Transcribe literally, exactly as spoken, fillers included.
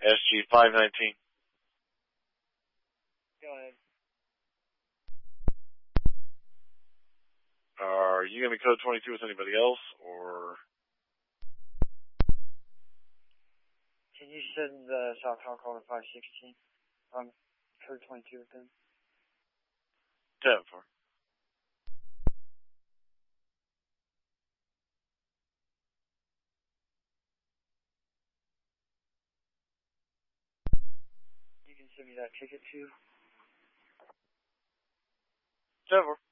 S G five nineteen. Go ahead. Are you going to be code twenty-two with anybody else, or? Can you send the South Hawk call to five sixteen? Um, code twenty-two with them. ten four. You can send me that ticket too. ten four.